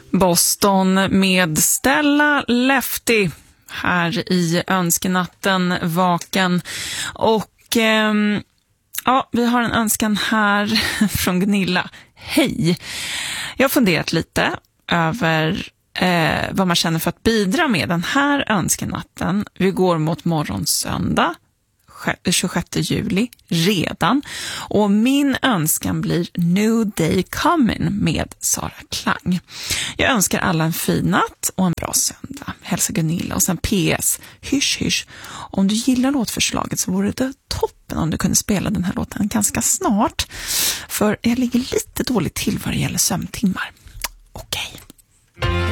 Boston med Stella Lefty här i önskenatten vaken. Och vi har en önskan här från Gunilla. Hej! Jag har funderat lite över vad man känner för att bidra med den här önskenatten. Vi går mot morgonsöndag 26 juli redan. Och min önskan blir New Day Coming med Sara Klang. Jag önskar alla en fin natt och en bra söndag. Hälsa Gunilla. Och sen PS, hysch hysch. Om du gillar låtförslaget så vore det toppen om du kunde spela den här låten ganska snart. För jag ligger lite dåligt till vad det gäller sömntimmar. Okej.